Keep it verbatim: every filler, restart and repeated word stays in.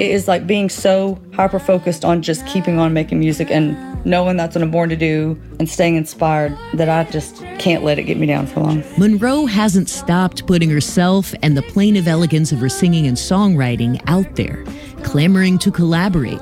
it is like being so hyper-focused on just keeping on making music and knowing that's what I'm born to do and staying inspired that I just can't let it get me down for long. Monroe hasn't stopped putting herself and the plaintive elegance of her singing and songwriting out there, clamoring to collaborate